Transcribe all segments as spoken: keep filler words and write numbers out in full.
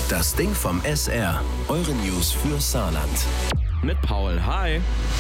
Das Ding vom S R. Eure News für Saarland. Mit Paul. Hi.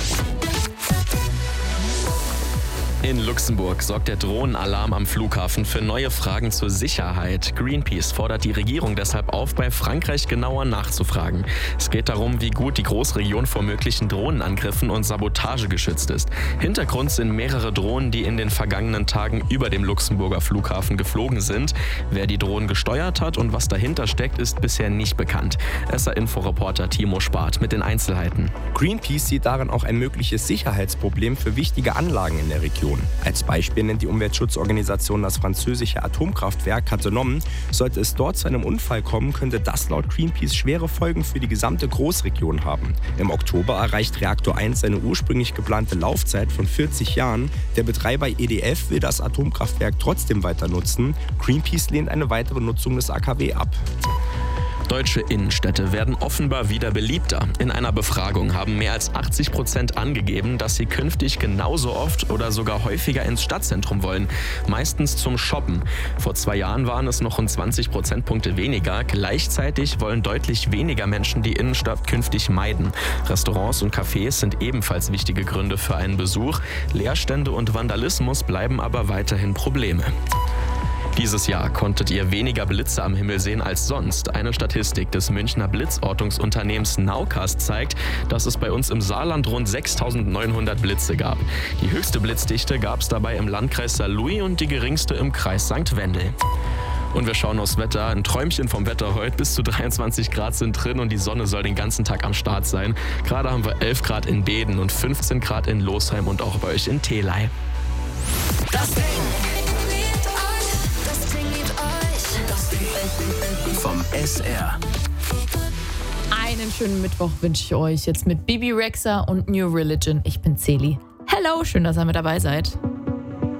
In Luxemburg sorgt der Drohnenalarm am Flughafen für neue Fragen zur Sicherheit. Greenpeace fordert die Regierung deshalb auf, bei Frankreich genauer nachzufragen. Es geht darum, wie gut die Großregion vor möglichen Drohnenangriffen und Sabotage geschützt ist. Hintergrund sind mehrere Drohnen, die in den vergangenen Tagen über dem Luxemburger Flughafen geflogen sind. Wer die Drohnen gesteuert hat und was dahinter steckt, ist bisher nicht bekannt. S R-Info-Reporter Timo Spart mit den Einzelheiten. Greenpeace sieht darin auch ein mögliches Sicherheitsproblem für wichtige Anlagen in der Region. Als Beispiel nennt die Umweltschutzorganisation das französische Atomkraftwerk Cattenom. Sollte es dort zu einem Unfall kommen, könnte das laut Greenpeace schwere Folgen für die gesamte Großregion haben. Im Oktober erreicht Reaktor eins seine ursprünglich geplante Laufzeit von vierzig Jahren. Der Betreiber E D F will das Atomkraftwerk trotzdem weiter nutzen. Greenpeace lehnt eine weitere Nutzung des A K W ab. Deutsche Innenstädte werden offenbar wieder beliebter. In einer Befragung haben mehr als achtzig Prozent angegeben, dass sie künftig genauso oft oder sogar häufiger ins Stadtzentrum wollen. Meistens zum Shoppen. Vor zwei Jahren waren es noch rund zwanzig Prozentpunkte weniger. Gleichzeitig wollen deutlich weniger Menschen die Innenstadt künftig meiden. Restaurants und Cafés sind ebenfalls wichtige Gründe für einen Besuch. Leerstände und Vandalismus bleiben aber weiterhin Probleme. Dieses Jahr konntet ihr weniger Blitze am Himmel sehen als sonst. Eine Statistik des Münchner Blitzortungsunternehmens Naucast zeigt, dass es bei uns im Saarland rund sechstausendneunhundert Blitze gab. Die höchste Blitzdichte gab es dabei im Landkreis Saarlouis und die geringste im Kreis Sankt Wendel. Und wir schauen aufs Wetter. Ein Träumchen vom Wetter heute. Bis zu dreiundzwanzig Grad sind drin und die Sonne soll den ganzen Tag am Start sein. Gerade haben wir elf Grad in Beeden und fünfzehn Grad in Losheim und auch bei euch in Thelei. Das Ding. Vom S R. Einen schönen Mittwoch wünsche ich euch jetzt mit Bibi Rexha und New Religion. Ich bin Celi. Hello, schön, dass ihr mit dabei seid.